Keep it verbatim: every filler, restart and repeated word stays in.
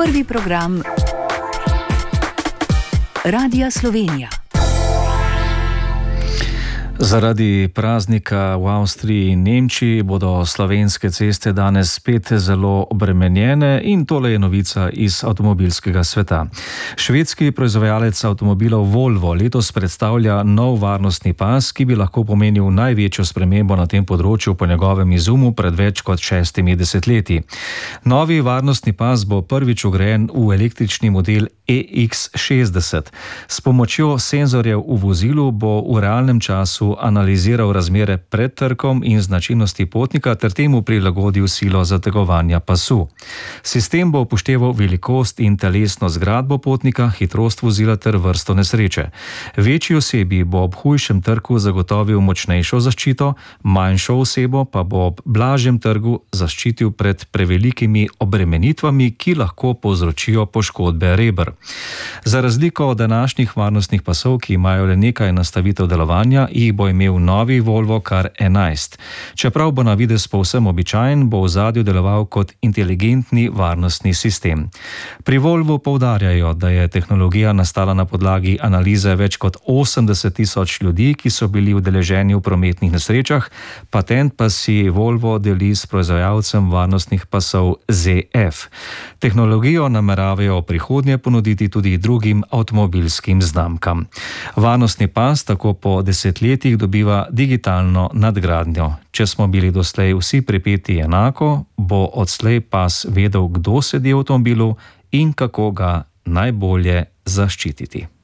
Prvi program Radia Slovenija. Zaradi praznika v Avstriji in Nemčiji bodo slovenske ceste danes spet zelo obremenjene in tole je novica iz avtomobilskega sveta. Švedski proizvajalec avtomobilov Volvo letos predstavlja nov varnostni pas, ki bi lahko pomenil največjo spremembo na tem področju po njegovem izumu pred več kot šestimi desetletji. Novi varnostni pas bo prvič vgrajen v električni model E X šestdeset. S pomočjo senzorjev v vozilu bo v realnem času analiziral razmere pred trkom in značilnosti potnika ter temu prilagodil silo zategovanja pasu. Sistem bo upošteval velikost in telesno zgradbo potnika, hitrost vozila ter vrsto nesreče. Večji osebi bo ob hujšem trku zagotovil močnejšo zaščito, manjšo osebo pa bo ob blažjem trgu zaščitil pred prevelikimi obremenitvami, ki lahko povzročijo poškodbe reber. Za razliko od današnjih varnostnih pasov, ki imajo le nekaj nastavitev delovanja, jih bo imel novi Volvo kar enajst. Čeprav bo na videz povsem običajen, bo v ozadju deloval kot inteligentni varnostni sistem. Pri Volvu poudarjajo, da je tehnologija nastala na podlagi analize več kot osemdeset tisoč ljudi, ki so bili udeleženi v prometnih nesrečah, patent pa si Volvo deli s proizvajalcem varnostnih pasov Z F. Tehnologijo nameravajo v prihodnje ponuditi tudi drugim avtomobilskim znamkam. Varnostni pas tako po desetletjih dobiva digitalno nadgradnjo. Če smo bili doslej vsi pripeti enako, bo odslej pas vedel, kdo sedi v avtomobilu in kako ga najbolje zaščititi.